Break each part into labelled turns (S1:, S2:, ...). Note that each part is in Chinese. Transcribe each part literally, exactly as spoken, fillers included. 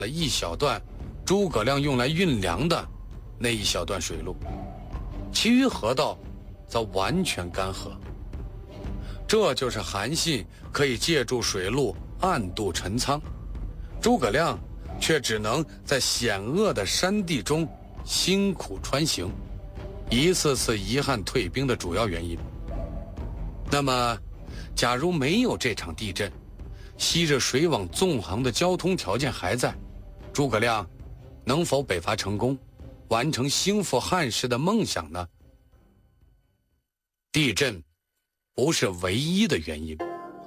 S1: 了一小段诸葛亮用来运粮的那一小段水路，其余河道则完全干涸。这就是韩信可以借助水路暗度陈仓，诸葛亮却只能在险恶的山地中辛苦穿行，一次次遗憾退兵的主要原因。那么，假如没有这场地震，昔日水网纵横的交通条件还在，诸葛亮能否北伐成功，完成兴复汉室的梦想呢？地震不是唯一的原因。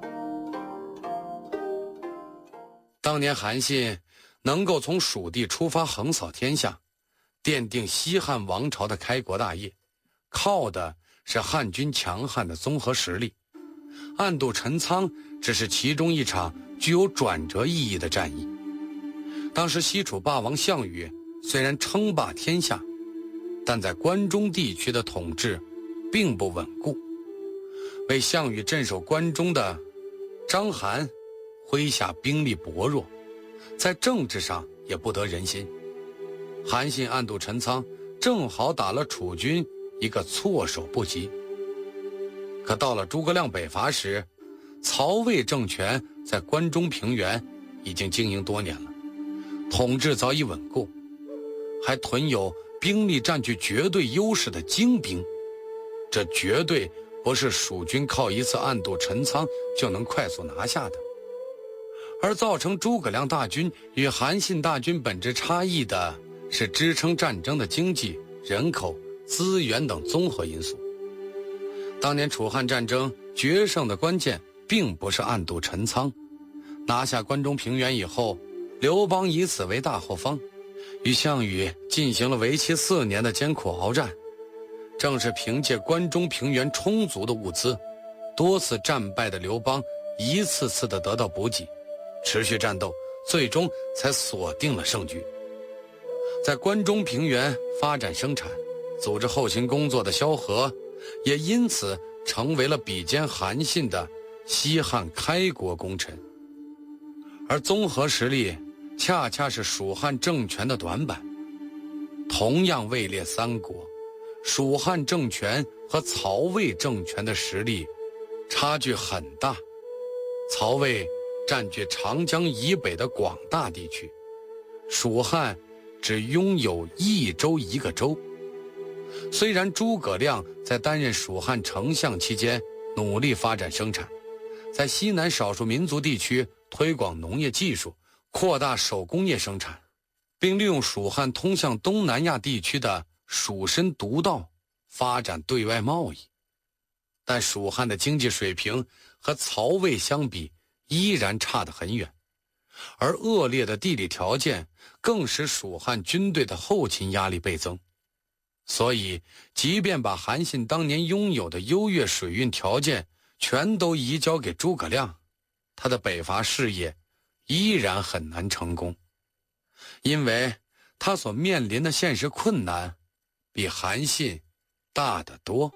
S1: 当年韩信能够从蜀地出发横扫天下，奠定西汉王朝的开国大业，靠的是汉军强悍的综合实力。暗度陈仓只是其中一场具有转折意义的战役。当时西楚霸王项羽虽然称霸天下，但在关中地区的统治并不稳固。为项羽镇守关中的章邯麾下兵力薄弱，在政治上也不得人心。韩信暗度陈仓，正好打了楚军一个措手不及。可到了诸葛亮北伐时，曹魏政权在关中平原已经经营多年了，统治早已稳固，还屯有兵力占据绝对优势的精兵，这绝对不是蜀军靠一次暗度陈仓就能快速拿下的。而造成诸葛亮大军与韩信大军本质差异的是支撑战争的经济、人口、资源等综合因素。当年楚汉战争决胜的关键并不是暗度陈仓，拿下关中平原以后，刘邦以此为大后方，与项羽进行了为期四年的艰苦鏖战。正是凭借关中平原充足的物资，多次战败的刘邦一次次地得到补给，持续战斗，最终才锁定了胜局。在关中平原发展生产、组织后勤工作的萧何，也因此成为了比肩韩信的西汉开国功臣。而综合实力恰恰是蜀汉政权的短板。同样位列三国，蜀汉政权和曹魏政权的实力差距很大。曹魏占据长江以北的广大地区，蜀汉只拥有一州一个州。虽然诸葛亮在担任蜀汉丞相期间努力发展生产，在西南少数民族地区推广农业技术，扩大手工业生产，并利用蜀汉通向东南亚地区的蜀申毒道发展对外贸易，但蜀汉的经济水平和曹魏相比依然差得很远，而恶劣的地理条件更使蜀汉军队的后勤压力倍增。所以即便把韩信当年拥有的优越水运条件全都移交给诸葛亮，他的北伐事业依然很难成功，因为他所面临的现实困难比韩信大得多。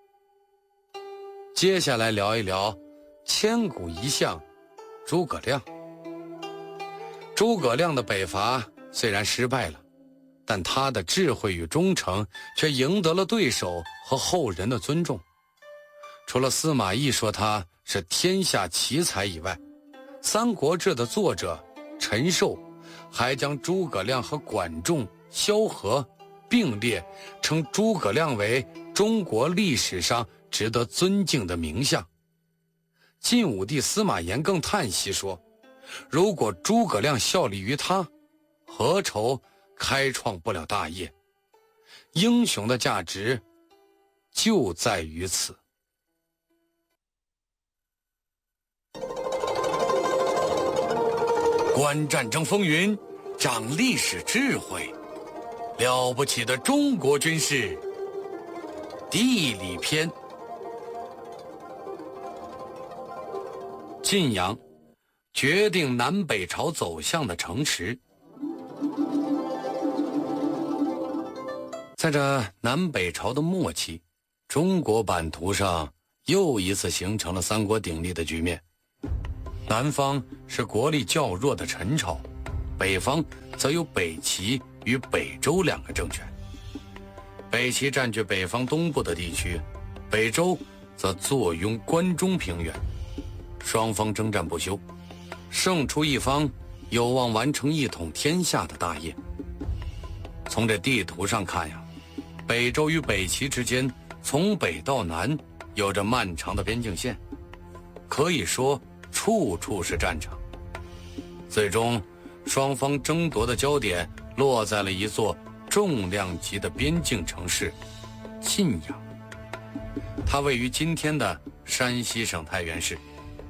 S1: 接下来聊一聊千古一相诸葛亮。诸葛亮的北伐虽然失败了，但他的智慧与忠诚却赢得了对手和后人的尊重。除了司马懿说他是天下奇才以外，《三国志》的作者陈寿还将诸葛亮和管仲、萧何并列，称诸葛亮为中国历史上值得尊敬的名相。晋武帝司马炎更叹息说，如果诸葛亮效力于他，何愁开创不了大业？英雄的价值就在于此。观战争风云，长历史智慧，了不起的中国军事地理篇。晋阳，决定南北朝走向的城池。在这南北朝的末期，中国版图上又一次形成了三国鼎立的局面。南方是国力较弱的陈朝， 北方则有北齐与北周两个政权。北齐占据北方东部的地区，北周则坐拥关中平原，双方征战不休，胜出一方有望完成一统天下的大业。从这地图上看呀，北周与北齐之间从北到南有着漫长的边境线，可以说处处是战场。最终双方争夺的焦点落在了一座重量级的边境城市晋阳，它位于今天的山西省太原市。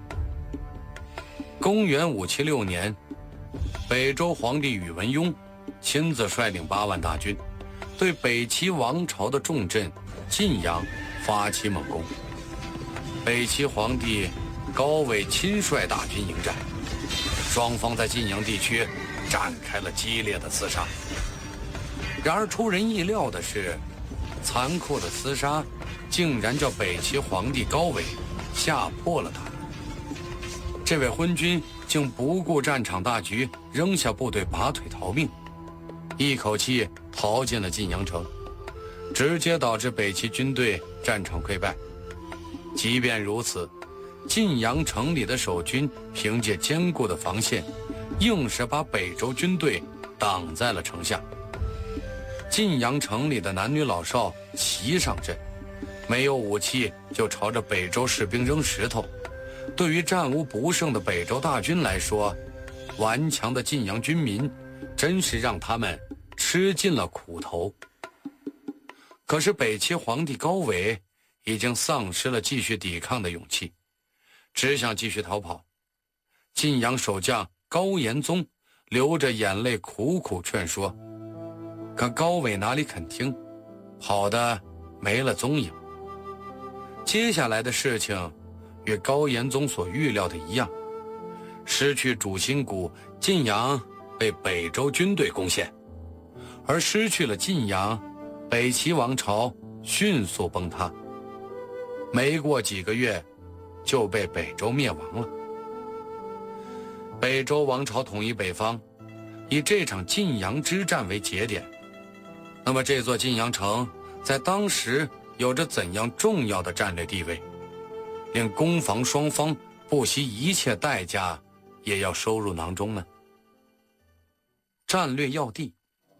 S1: 公元五七六年，北周皇帝宇文邕亲自率领八万大军，对北齐王朝的重镇晋阳发起猛攻。北齐皇帝高纬亲率大军迎战，双方在晋阳地区展开了激烈的厮杀。然而出人意料的是，残酷的厮杀竟然叫北齐皇帝高纬吓破了他们。这位昏君竟不顾战场大局，扔下部队拔腿逃命，一口气逃进了晋阳城，直接导致北齐军队战场溃败。即便如此，晋阳城里的守军凭借坚固的防线，硬是把北周军队挡在了城下。晋阳城里的男女老少齐上阵，没有武器就朝着北周士兵扔石头。对于战无不胜的北周大军来说，顽强的晋阳军民真是让他们吃尽了苦头。可是北齐皇帝高纬已经丧失了继续抵抗的勇气，只想继续逃跑。晋阳守将高延宗流着眼泪苦苦劝说，可高纬哪里肯听，跑得没了踪影。接下来的事情与高延宗所预料的一样，失去主心骨，晋阳被北周军队攻陷，而失去了晋阳，北齐王朝迅速崩塌，没过几个月就被北周灭亡了。北周王朝统一北方，以这场晋阳之战为节点。那么这座晋阳城在当时有着怎样重要的战略地位，令攻防双方不惜一切代价也要收入囊中呢？战略要地。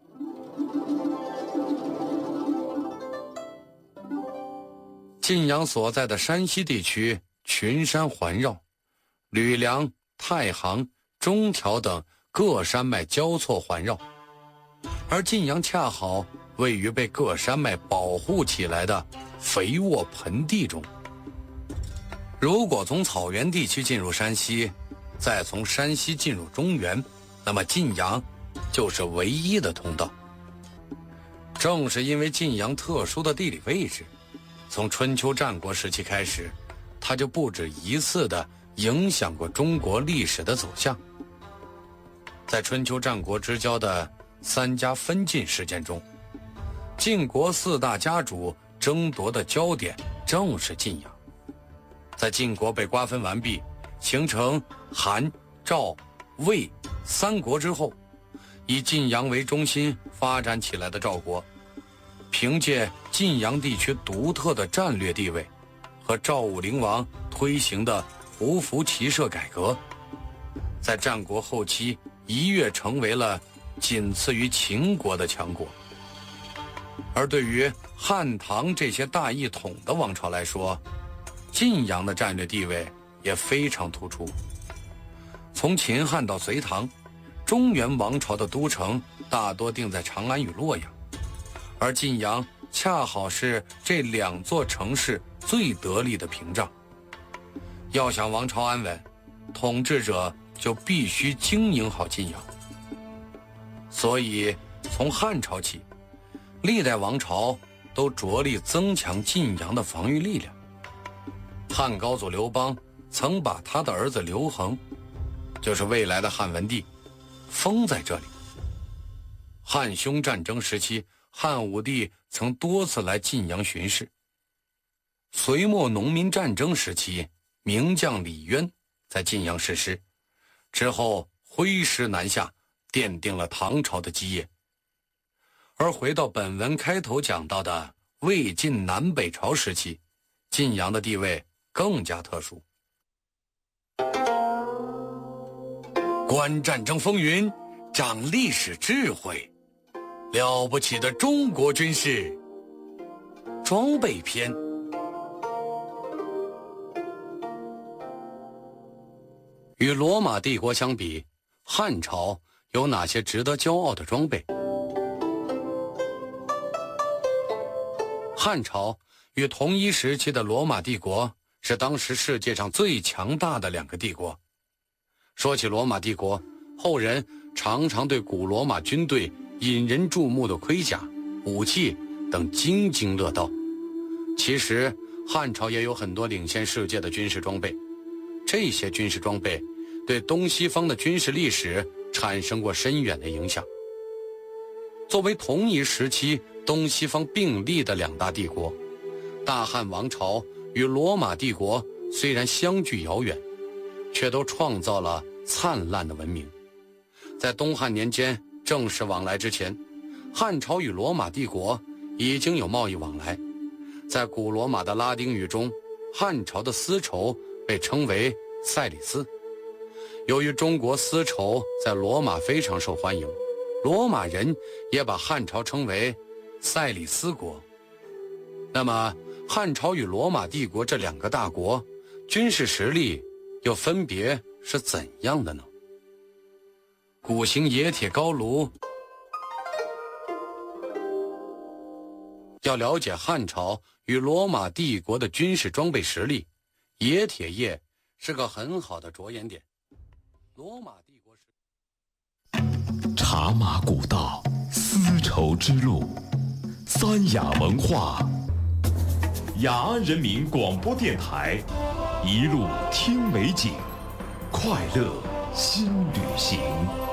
S1: 晋阳所在的山西地区群山环绕，吕梁、太行、中条等各山脉交错环绕，而晋阳恰好位于被各山脉保护起来的肥沃盆地中。如果从草原地区进入山西，再从山西进入中原，那么晋阳就是唯一的通道。正是因为晋阳特殊的地理位置，从春秋战国时期开始，它就不止一次地影响过中国历史的走向。在春秋战国之交的三家分晋事件中，晋国四大家主争夺的焦点正是晋阳。在晋国被瓜分完毕，形成韩、赵、魏三国之后，以晋阳为中心发展起来的赵国，凭借晋阳地区独特的战略地位和赵武灵王推行的胡服骑射改革，在战国后期一跃成为了仅次于秦国的强国。而对于汉唐这些大一统的王朝来说，晋阳的战略地位也非常突出。从秦汉到隋唐，中原王朝的都城大多定在长安与洛阳，而晋阳恰好是这两座城市最得力的屏障。要想王朝安稳，统治者就必须经营好晋阳。所以从汉朝起，历代王朝都着力增强晋阳的防御力量。汉高祖刘邦曾把他的儿子刘恒，就是未来的汉文帝，封在这里。汉匈战争时期，汉武帝曾多次来晋阳巡视。隋末农民战争时期，名将李渊在晋阳誓师，之后挥师南下， 奠定了唐朝的基业。而回到本文开头讲到的魏晋南北朝时期，晋阳的地位更加特殊。观战争风云，长历史智慧，了不起的中国军事装备篇。与罗马帝国相比，汉朝有哪些值得骄傲的装备？汉朝与同一时期的罗马帝国是当时世界上最强大的两个帝国。说起罗马帝国，后人常常对古罗马军队引人注目的盔甲、武器等津津乐道。其实汉朝也有很多领先世界的军事装备，这些军事装备对东西方的军事历史产生过深远的影响。作为同一时期东西方并立的两大帝国，大汉王朝与罗马帝国虽然相距遥远，却都创造了灿烂的文明。在东汉年间正式往来之前，汉朝与罗马帝国已经有贸易往来。在古罗马的拉丁语中，汉朝的丝绸被称为塞里斯。由于中国丝绸在罗马非常受欢迎，罗马人也把汉朝称为塞里斯国。那么汉朝与罗马帝国这两个大国军事实力又分别是怎样的呢？古型冶铁高炉。要了解汉朝与罗马帝国的军事装备实力，冶铁业是个很好的着眼点。罗马帝国是
S2: 茶马古道，丝绸之路，三雅文化，雅安人民广播电台，一路听美景，快乐新旅行。